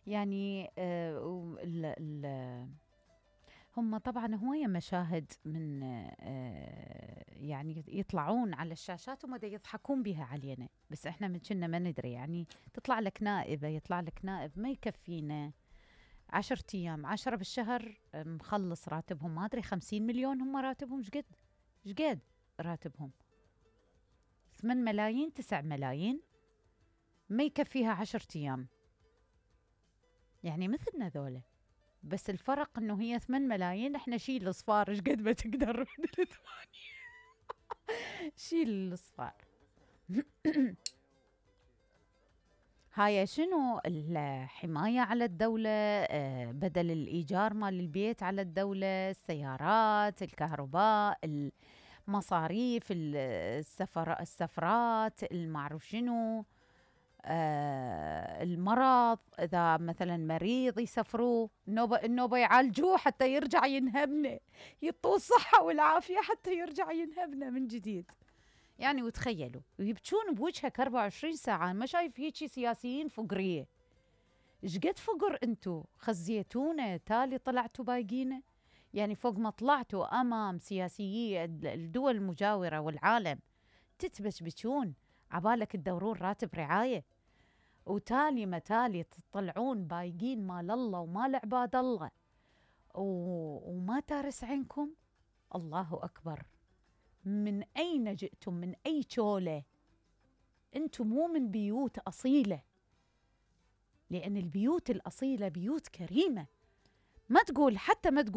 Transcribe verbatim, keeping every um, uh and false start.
يعني آه، و- ال ال هم طبعا هواية مشاهد من آه، يعني يطلعون على الشاشات وما دا يضحكون بها علينا، بس احنا من كنا ما ندري. يعني تطلع لك نائبة، يطلع لك نائب ما يكفينا عشرة أيام، عشرة بالشهر، آه، مخلص راتبهم ما أدري خمسين مليون. هم راتبهم شقد شقد راتبهم ثمان ملايين تسع ملايين، ما يكفيها عشرة أيام. يعني مثلنا ذولا، بس الفرق انه هي ثمان ملايين، احنا شيل الصفار ايش قد ما تقدر من الثمانية. شيل الصفار. هاي شنو الحماية على الدولة، آه، بدل الإيجار مال البيت على الدولة، السيارات، الكهرباء، المصاريف، السفر السفرات، المعروف شنو، آه المرض، إذا مثلا مريض يسفروه النوبة النوبة يعالجوه حتى يرجع ينهبنا، يطول الصحة والعافية حتى يرجع ينهبنا من جديد. يعني وتخيلوا يبكون بوجهك أربعة وعشرين ساعة. ما شايف هيجي سياسيين فقرية؟ ايش قد فقر انتو خزيتونا تالي طلعتوا بايقينه. يعني فوق ما طلعتوا امام سياسيي الدول المجاورة والعالم تتبشبشون عبالك تدورون راتب رعاية، وتالي ما تالي تطلعون بايقين مال الله ومال عباد الله، و... وما تارس عينكم. الله أكبر. من أين جئتم؟ من أي شولة؟ أنتم مو من بيوت أصيلة، لأن البيوت الأصيلة بيوت كريمة. ما تقول حتى ما تقول